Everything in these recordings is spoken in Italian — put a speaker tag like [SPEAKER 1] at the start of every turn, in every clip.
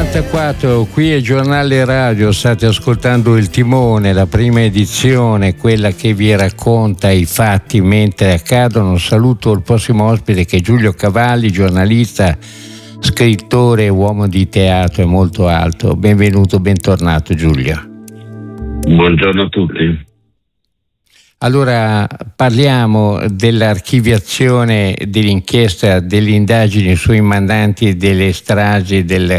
[SPEAKER 1] 9:44, qui è Giornale Radio, state ascoltando Il Timone, la prima edizione, quella che vi racconta i fatti mentre accadono. Saluto il prossimo ospite che è Giulio Cavalli, giornalista, scrittore, uomo di teatro e molto alto. Benvenuto, bentornato Giulio.
[SPEAKER 2] Buongiorno a tutti.
[SPEAKER 1] Allora, parliamo dell'archiviazione dell'inchiesta, delle indagini sui mandanti delle stragi del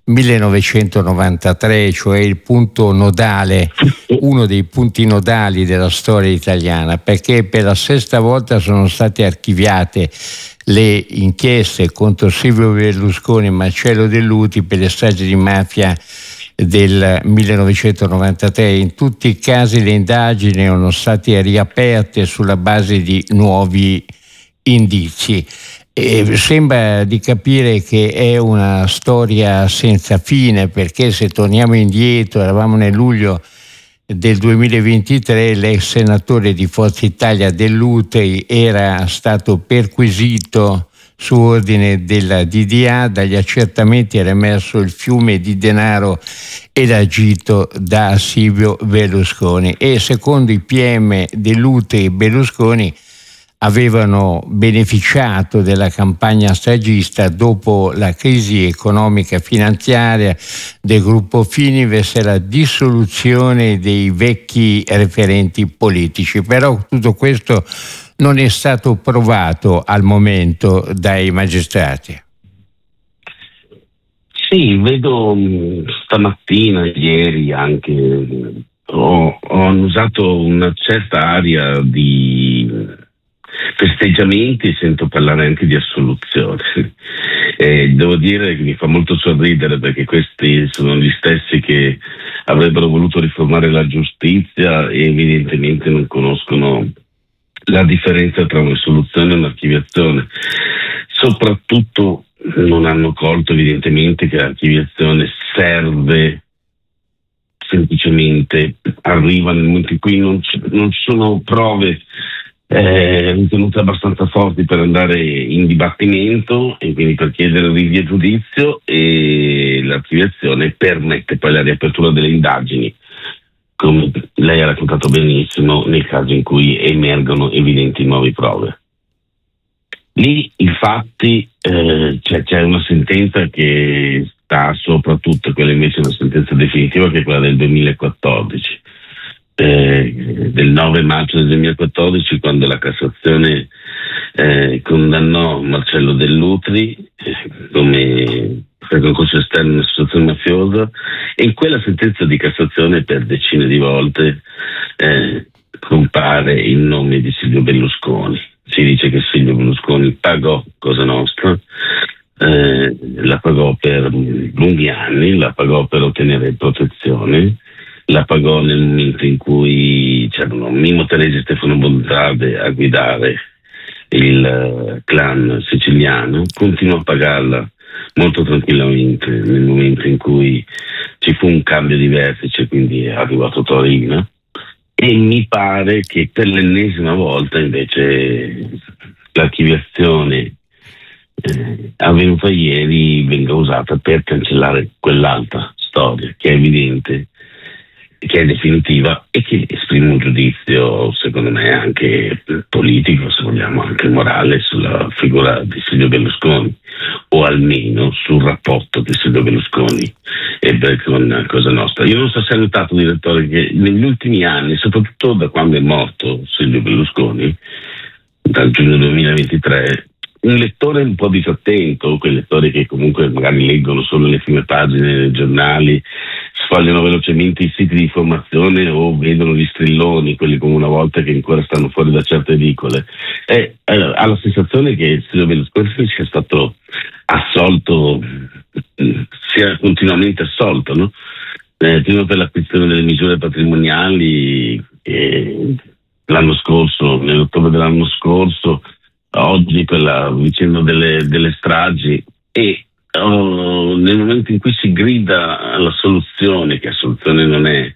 [SPEAKER 1] 1993, cioè il punto nodale, uno dei punti nodali della storia italiana, perché per la sesta volta sono state archiviate le inchieste contro Silvio Berlusconi e Marcello Dell'Utri per le stragi di mafia del 1993. In tutti i casi le indagini erano state riaperte sulla base di nuovi indizi. Sembra di capire che è una storia senza fine, perché se torniamo indietro, eravamo nel luglio del 2023, l'ex senatore di Forza Italia Dell'Utri era stato perquisito su ordine della DDA. Dagli accertamenti era emerso il fiume di denaro elargito da Silvio Berlusconi e secondo i PM Dell'Utri e Berlusconi avevano beneficiato della campagna stragista dopo la crisi economica finanziaria del gruppo Fininvest e la dissoluzione dei vecchi referenti politici. Però tutto questo non è stato provato al momento dai magistrati.
[SPEAKER 2] Sì, vedo stamattina, ieri anche, ho usato una certa aria di festeggiamenti e sento parlare anche di assoluzione. Devo dire che mi fa molto sorridere, perché questi sono gli stessi che avrebbero voluto riformare la giustizia e evidentemente non conoscono la differenza tra un'assoluzione e un'archiviazione. Soprattutto non hanno colto evidentemente che l'archiviazione serve semplicemente, arriva nel momento in cui non sono prove ritenute abbastanza forti per andare in dibattimento e quindi per chiedere rinvio a giudizio, e l'archiviazione permette poi la riapertura delle indagini, come lei ha raccontato benissimo, nel caso in cui emergono evidenti nuove prove. Lì infatti c'è una sentenza che sta soprattutto, quella invece è una sentenza definitiva, che è quella del 2014, del 9 maggio del 2014, quando la Cassazione condannò Marcello Dell'Utri come per concorso esterno in associazione mafiosa, e in quella sentenza di Cassazione per decine di volte compare il nome di Silvio Berlusconi. Si dice che Silvio Berlusconi pagò Cosa Nostra, la pagò per lunghi anni, la pagò per ottenere protezione, la pagò nel momento in cui c'erano Mimmo Teresi e Stefano Bonzade a guidare il clan siciliano, continuò a pagarla molto tranquillamente nel momento in cui ci fu un cambio di vertice, quindi è arrivato Torino, e mi pare che per l'ennesima volta invece l'archiviazione avvenuta ieri venga usata per cancellare quell'altra storia che è evidente, che è definitiva e che esprime un giudizio, secondo me, anche politico, se vogliamo, anche morale, sulla figura di Silvio Berlusconi, o almeno sul rapporto che Silvio Berlusconi ebbe con Cosa Nostra. Io non so se hai notato, direttore, che negli ultimi anni, soprattutto da quando è morto Silvio Berlusconi, dal giugno 2023, un lettore un po' disattento, quei lettori che comunque magari leggono solo le prime pagine dei giornali, sfogliano velocemente i siti di informazione o vedono gli strilloni, quelli come una volta, che ancora stanno fuori da certe edicole, ha la sensazione che Silvio Berlusconi sia stato assolto, sia continuamente assolto, no? Prima per l'acquisizione delle misure patrimoniali l'anno scorso, nell'ottobre dell'anno scorso, oggi per la vicenda delle stragi, e nel momento in cui si grida alla soluzione, che la soluzione non è,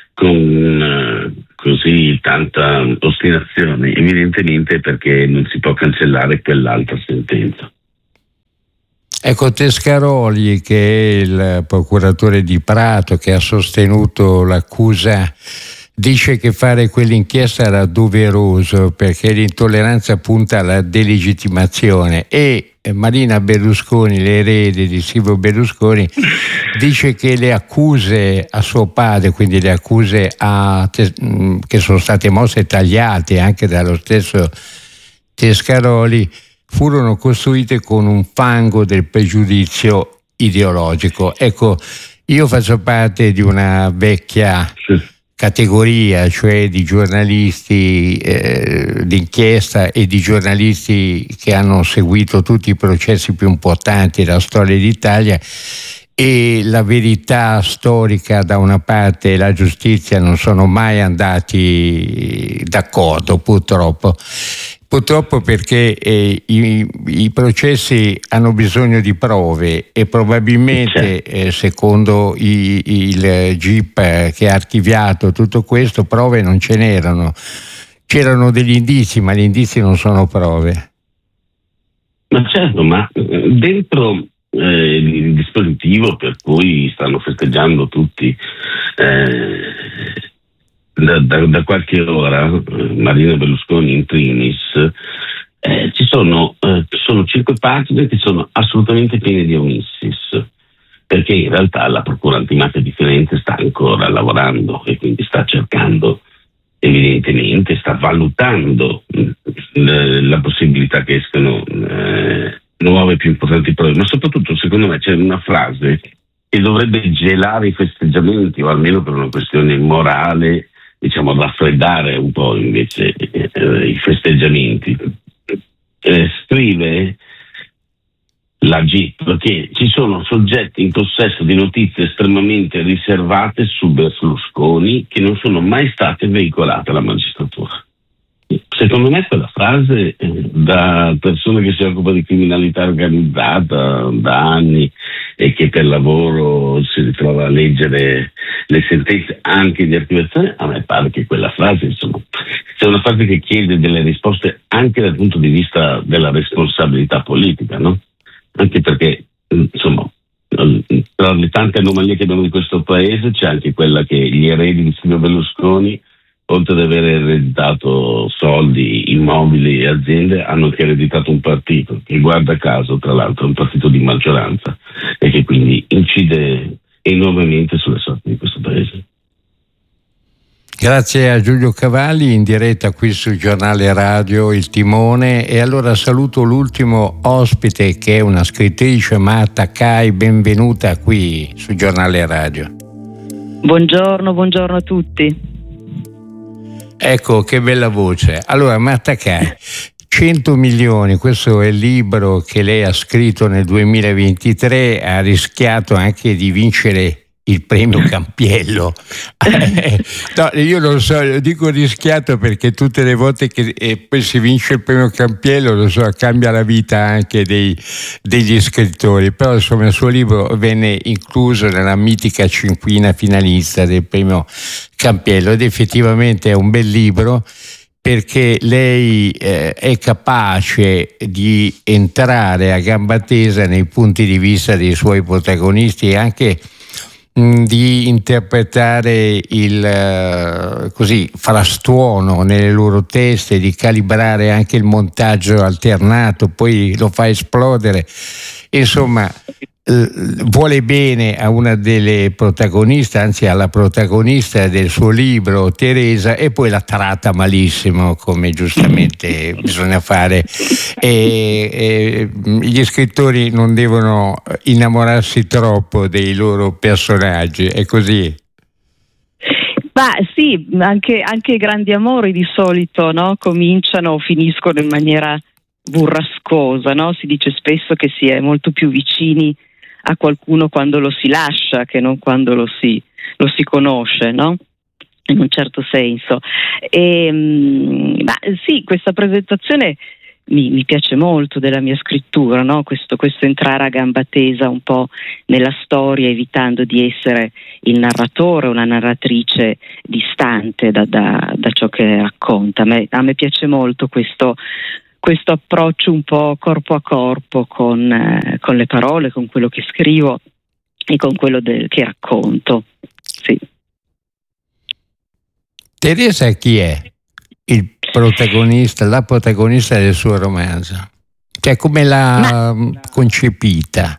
[SPEAKER 2] con così tanta ostinazione, evidentemente perché non si può cancellare quell'altra sentenza.
[SPEAKER 1] Ecco, Tescaroli, che è il procuratore di Prato, che ha sostenuto l'accusa, dice che fare quell'inchiesta era doveroso perché l'intolleranza punta alla delegittimazione, e Marina Berlusconi, l'erede di Silvio Berlusconi, dice che le accuse a suo padre, quindi le accuse che sono state mosse e tagliate anche dallo stesso Tescaroli, furono costruite con un fango del pregiudizio ideologico. Ecco, io faccio parte di una vecchia categoria, cioè di giornalisti d'inchiesta e di giornalisti che hanno seguito tutti i processi più importanti della storia d'Italia, e la verità storica da una parte e la giustizia non sono mai andati d'accordo, purtroppo. Purtroppo, perché i processi hanno bisogno di prove e probabilmente, secondo il GIP che ha archiviato tutto questo, prove non ce n'erano. C'erano degli indizi, ma gli indizi non sono prove.
[SPEAKER 2] Ma certo, ma dentro il dispositivo per cui stanno festeggiando tutti da qualche ora, Marina Berlusconi in primis, ci sono 5 pagine che sono assolutamente piene di omissis, perché in realtà la Procura Antimafia di Firenze sta ancora lavorando e quindi sta cercando, evidentemente sta valutando la possibilità che escano nuove più importanti prove, ma soprattutto secondo me c'è una frase che dovrebbe gelare i festeggiamenti, o almeno per una questione morale, diciamo, raffreddare un po' invece i festeggiamenti. Scrive la GIP che ci sono soggetti in possesso di notizie estremamente riservate su Berlusconi che non sono mai state veicolate alla magistratura. Secondo me quella frase, da persona che si occupa di criminalità organizzata da anni e che per lavoro si ritrova a leggere le sentenze anche di archiviazione, a me pare che quella frase, insomma, sia una frase che chiede delle risposte anche dal punto di vista della responsabilità politica, no? Anche perché, insomma, tra le tante anomalie che abbiamo in questo paese c'è anche quella che gli eredi di Silvio Berlusconi, oltre ad aver ereditato soldi, immobili e aziende, hanno anche ereditato un partito che, guarda caso, tra l'altro è un partito di maggioranza e che quindi incide enormemente sulle sorti di questo paese.
[SPEAKER 1] Grazie a Giulio Cavalli, in diretta qui sul giornale radio Il Timone. E allora saluto l'ultimo ospite, che è una scrittrice, Marta Cai. Benvenuta qui sul giornale radio.
[SPEAKER 3] Buongiorno a tutti.
[SPEAKER 1] Ecco, che bella voce. Allora, Marta Cai, 100 milioni, questo è il libro che lei ha scritto nel 2023, ha rischiato anche di vincere il premio Campiello. No, io non so, dico rischiato perché tutte le volte che poi si vince il premio Campiello, lo so, cambia la vita anche degli scrittori, però insomma il suo libro venne incluso nella mitica cinquina finalista del premio Campiello, ed effettivamente è un bel libro, perché lei è capace di entrare a gamba tesa nei punti di vista dei suoi protagonisti e anche di interpretare il così frastuono nelle loro teste, di calibrare anche il montaggio alternato, poi lo fa esplodere. Insomma, vuole bene a una delle protagoniste, anzi alla protagonista del suo libro, Teresa, e poi la tratta malissimo, come giustamente bisogna fare. Gli scrittori non devono innamorarsi troppo dei loro personaggi, è così?
[SPEAKER 3] Ma sì, anche i grandi amori di solito, no? Cominciano o finiscono in maniera burrascosa, no? Si dice spesso che si è molto più vicini a qualcuno quando lo si lascia che non quando lo si conosce, no? In un certo senso. Ma sì, questa presentazione mi piace molto della mia scrittura, no? Questo entrare a gamba tesa un po' nella storia, evitando di essere il narratore o la narratrice distante da ciò che racconta. A me piace molto questo questo approccio un po' corpo a corpo con le parole, con quello che scrivo e con quello che racconto. Sì.
[SPEAKER 1] Teresa, chi è il protagonista, la protagonista del suo romanzo? Cioè, come l'ha concepita?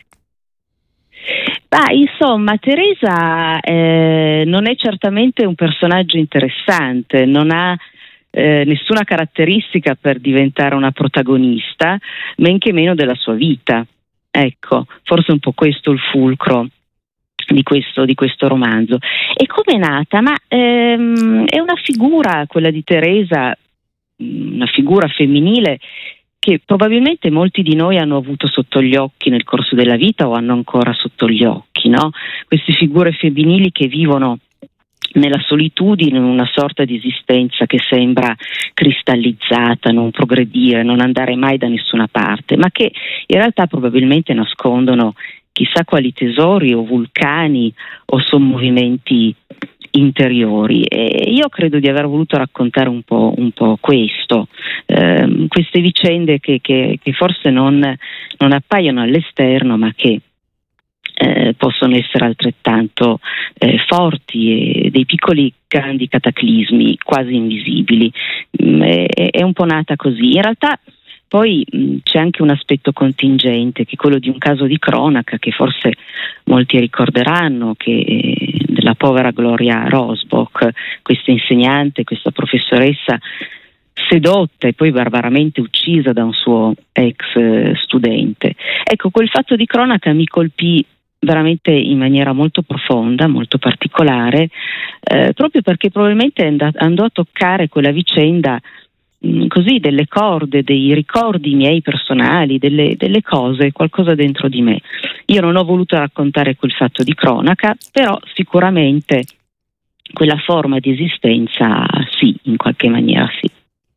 [SPEAKER 3] Insomma, Teresa non è certamente un personaggio interessante, non ha nessuna caratteristica per diventare una protagonista, men che meno della sua vita. Ecco, forse un po' questo il fulcro di questo romanzo. E come è nata? È una figura, quella di Teresa, una figura femminile che probabilmente molti di noi hanno avuto sotto gli occhi nel corso della vita o hanno ancora sotto gli occhi, no? Queste figure femminili che vivono nella solitudine, in una sorta di esistenza che sembra cristallizzata, non progredire, non andare mai da nessuna parte, ma che in realtà probabilmente nascondono chissà quali tesori o vulcani o sommovimenti interiori. E io credo di aver voluto raccontare un po' questo, queste vicende che forse non appaiono all'esterno, ma che possono essere altrettanto forti e dei piccoli grandi cataclismi quasi invisibili. È un po' nata così. In realtà poi c'è anche un aspetto contingente, che è quello di un caso di cronaca che forse molti ricorderanno, che della povera Gloria Rosbach, questa insegnante, questa professoressa sedotta e poi barbaramente uccisa da un suo ex studente. Ecco, quel fatto di cronaca mi colpì veramente in maniera molto profonda, molto particolare, proprio perché probabilmente andò a toccare quella vicenda così, delle corde, dei ricordi miei personali, delle cose, qualcosa dentro di me. Io non ho voluto raccontare quel fatto di cronaca, però sicuramente quella forma di esistenza sì, in qualche maniera sì.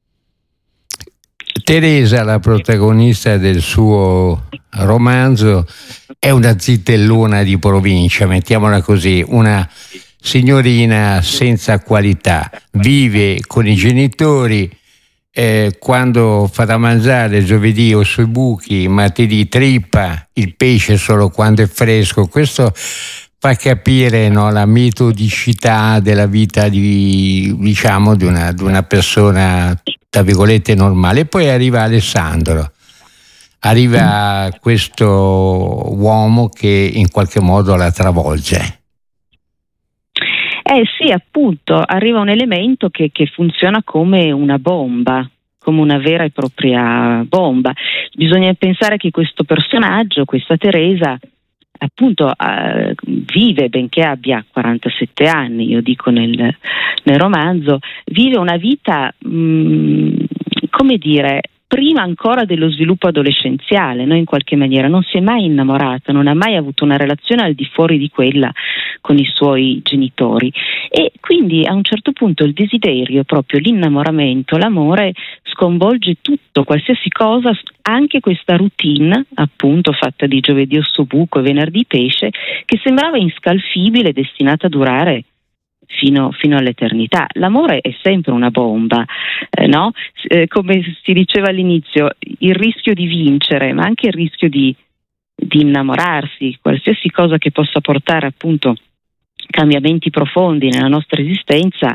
[SPEAKER 1] Teresa, la protagonista del suo romanzo, è una zitellona di provincia, mettiamola così, una signorina senza qualità, vive con i genitori, quando fa da mangiare giovedì ossobuchi, martedì trippa, il pesce solo quando è fresco. Questo fa capire, no, la metodicità della vita di una persona tra virgolette normale. E poi arriva Alessandro, arriva questo uomo che in qualche modo la travolge.
[SPEAKER 3] Sì, appunto, arriva un elemento che funziona come una bomba, come una vera e propria bomba. Bisogna pensare che questo personaggio, questa Teresa, appunto vive, benché abbia 47 anni, io dico nel romanzo, vive una vita, come dire, prima ancora dello sviluppo adolescenziale, no? In qualche maniera non si è mai innamorata, non ha mai avuto una relazione al di fuori di quella con i suoi genitori, e quindi a un certo punto il desiderio, proprio l'innamoramento, l'amore sconvolge tutto, qualsiasi cosa, anche questa routine appunto fatta di giovedì ossobuco e venerdì pesce, che sembrava inscalfibile, destinata a durare fino all'eternità. L'amore è sempre una bomba, no? Come si diceva all'inizio, il rischio di vincere, ma anche il rischio di innamorarsi, qualsiasi cosa che possa portare appunto cambiamenti profondi nella nostra esistenza,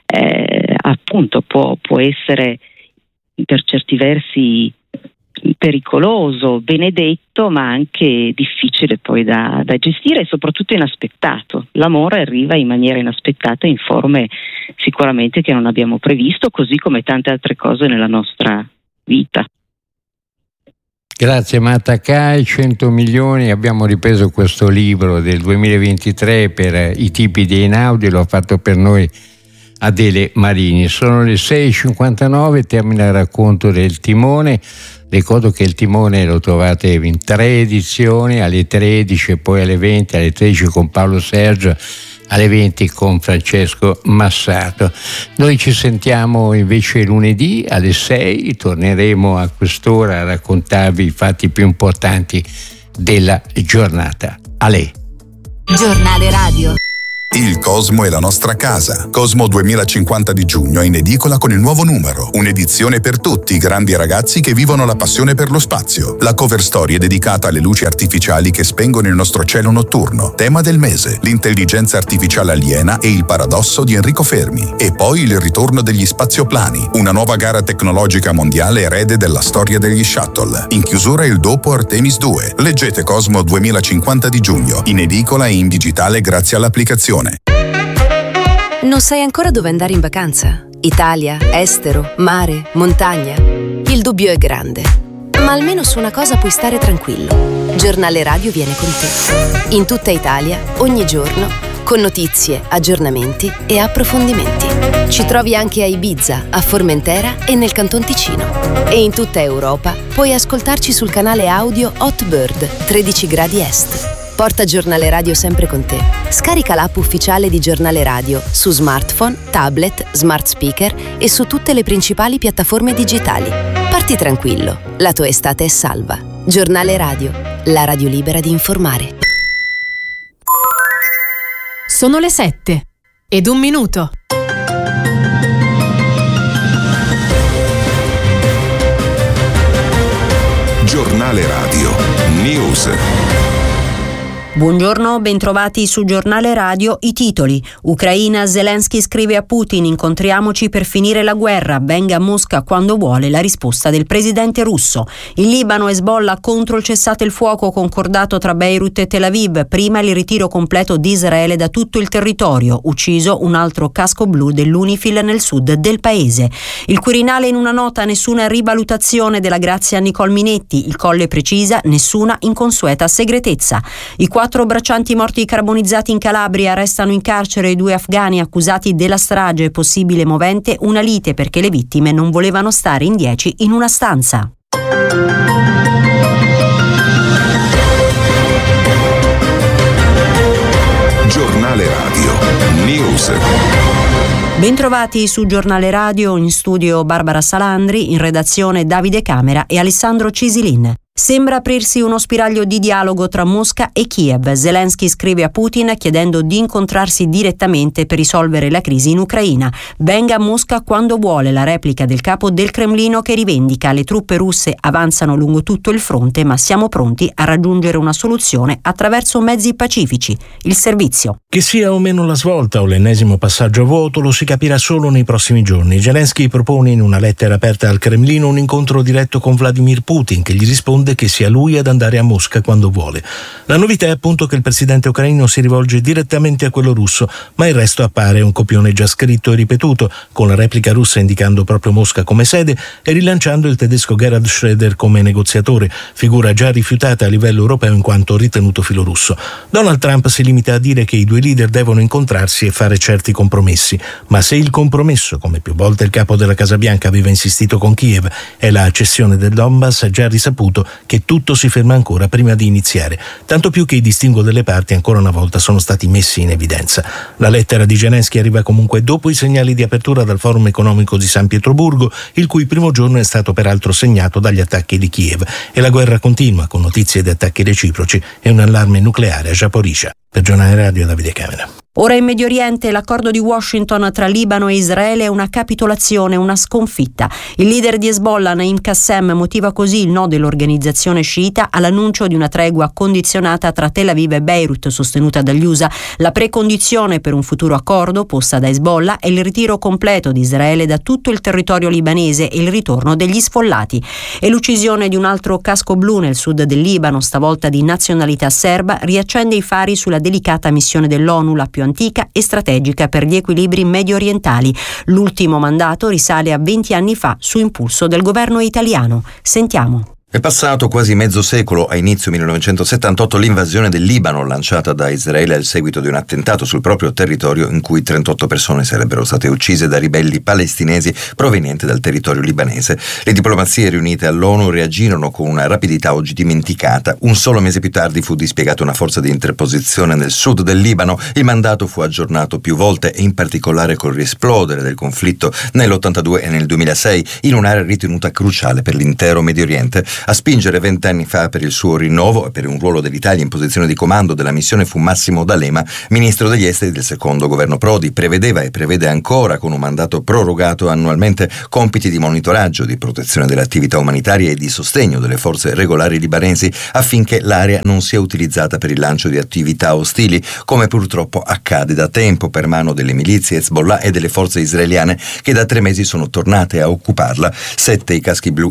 [SPEAKER 3] appunto può essere per certi versi pericoloso, benedetto, ma anche difficile poi da gestire e soprattutto inaspettato. L'amore arriva in maniera inaspettata, in forme sicuramente che non abbiamo previsto, così come tante altre cose nella nostra vita.
[SPEAKER 1] Grazie Marta Cai, 100 milioni, abbiamo ripreso questo libro del 2023 per i tipi di Einaudi, lo ha fatto per noi Adele Marini. Sono le 6:59, termina il racconto del Timone. Ricordo che il Timone lo trovate in 3 edizioni, alle 13 e poi alle 20, alle 13 con Paolo Sergio, alle 20 con Francesco Massato. Noi ci sentiamo invece lunedì alle 6, torneremo a quest'ora a raccontarvi i fatti più importanti della giornata. Ale.
[SPEAKER 4] Giornale radio. Il Cosmo è la nostra casa. Cosmo 2050 di giugno in edicola con il nuovo numero. Un'edizione per tutti i grandi ragazzi che vivono la passione per lo spazio. La cover story è dedicata alle luci artificiali che spengono il nostro cielo notturno. Tema del mese: l'intelligenza artificiale aliena e il paradosso di Enrico Fermi. E poi il ritorno degli spazioplani, una nuova gara tecnologica mondiale erede della storia degli shuttle. In chiusura il dopo Artemis 2. Leggete Cosmo 2050 di giugno, in edicola e in digitale grazie all'applicazione.
[SPEAKER 5] Non sai ancora dove andare in vacanza? Italia, estero, mare, montagna? Il dubbio è grande, ma almeno su una cosa puoi stare tranquillo. Giornale Radio viene con te. In tutta Italia, ogni giorno, con notizie, aggiornamenti e approfondimenti. Ci trovi anche a Ibiza, a Formentera e nel Canton Ticino. E in tutta Europa puoi ascoltarci sul canale audio Hot Bird 13 gradi est. Porta Giornale Radio sempre con te. Scarica l'app ufficiale di Giornale Radio su smartphone, tablet, smart speaker e su tutte le principali piattaforme digitali. Parti tranquillo, la tua estate è salva. Giornale Radio, la radio libera di informare.
[SPEAKER 6] Sono le 7:01.
[SPEAKER 4] Giornale Radio News.
[SPEAKER 7] Buongiorno, bentrovati su Giornale Radio. I titoli: Ucraina, Zelensky scrive a Putin: incontriamoci per finire la guerra, venga a Mosca quando vuole. La risposta del presidente russo. Il Libano, Hezbollah contro il cessate il fuoco concordato tra Beirut e Tel Aviv, prima il ritiro completo di Israele da tutto il territorio, ucciso un altro casco blu dell'UNIFIL nel sud del paese. Il Quirinale in una nota: nessuna rivalutazione della grazia Nicole Minetti, il Colle precisa nessuna inconsueta segretezza. I 4 braccianti morti carbonizzati in Calabria, restano in carcere i 2 afghani accusati della strage, possibile movente una lite perché le vittime non volevano stare in 10 in una stanza.
[SPEAKER 4] Giornale Radio News.
[SPEAKER 7] Bentrovati su Giornale Radio, in studio Barbara Salandri, in redazione Davide Camera e Alessandro Cisilin. Sembra aprirsi uno spiraglio di dialogo tra Mosca e Kiev. Zelensky scrive a Putin chiedendo di incontrarsi direttamente per risolvere la crisi in Ucraina. Venga a Mosca quando vuole, la replica del capo del Cremlino che rivendica: le truppe russe avanzano lungo tutto il fronte, ma siamo pronti a raggiungere una soluzione attraverso mezzi pacifici. Il servizio.
[SPEAKER 8] Che sia o meno la svolta o l'ennesimo passaggio a vuoto lo si capirà solo nei prossimi giorni. Zelensky propone in una lettera aperta al Cremlino un incontro diretto con Vladimir Putin, che gli risponde che sia lui ad andare a Mosca quando vuole. La novità è appunto che il presidente ucraino si rivolge direttamente a quello russo, ma il resto appare un copione già scritto e ripetuto, con la replica russa indicando proprio Mosca come sede e rilanciando il tedesco Gerhard Schröder come negoziatore, figura già rifiutata a livello europeo in quanto ritenuto filorusso. Donald Trump si limita a dire che i due leader devono incontrarsi e fare certi compromessi, ma se il compromesso, come più volte il capo della Casa Bianca aveva insistito con Kiev, è la cessione del Donbass, ha già risaputo che tutto si ferma ancora prima di iniziare, tanto più che i distinguo delle parti ancora una volta sono stati messi in evidenza. La lettera di Zelensky arriva comunque dopo i segnali di apertura dal Forum economico di San Pietroburgo, il cui primo giorno è stato peraltro segnato dagli attacchi di Kiev, e la guerra continua con notizie di attacchi reciproci e un allarme nucleare a Zaporizhzhia. Per Giornale Radio Davide Camera.
[SPEAKER 7] Ora in Medio Oriente l'accordo di Washington tra Libano e Israele è una capitolazione, una sconfitta. Il leader di Hezbollah, Naim Qassem, motiva così il no dell'organizzazione sciita all'annuncio di una tregua condizionata tra Tel Aviv e Beirut, sostenuta dagli USA. La precondizione per un futuro accordo posta da Hezbollah è il ritiro completo di Israele da tutto il territorio libanese e il ritorno degli sfollati. E l'uccisione di un altro casco blu nel sud del Libano, stavolta di nazionalità serba, riaccende i fari sulla delicata missione dell'ONU, la più antica e strategica per gli equilibri medio orientali. L'ultimo mandato risale a 20 anni fa su impulso del governo italiano. Sentiamo.
[SPEAKER 9] È passato quasi mezzo secolo. A inizio 1978 l'invasione del Libano lanciata da Israele al seguito di un attentato sul proprio territorio in cui 38 persone sarebbero state uccise da ribelli palestinesi provenienti dal territorio libanese. Le diplomazie riunite all'ONU reagirono con una rapidità oggi dimenticata. Un solo mese più tardi fu dispiegata una forza di interposizione nel sud del Libano. Il mandato fu aggiornato più volte e in particolare col riesplodere del conflitto nell'82 e nel 2006 in un'area ritenuta cruciale per l'intero Medio Oriente. A spingere 20 anni fa per il suo rinnovo e per un ruolo dell'Italia in posizione di comando della missione fu Massimo D'Alema, ministro degli esteri del secondo governo Prodi. Prevedeva e prevede ancora, con un mandato prorogato annualmente, compiti di monitoraggio, di protezione delle attività umanitarie e di sostegno delle forze regolari libanesi affinché l'area non sia utilizzata per il lancio di attività ostili, come purtroppo accade da tempo per mano delle milizie Hezbollah e delle forze israeliane che da 3 mesi sono tornate a occuparla. 7 i caschi blu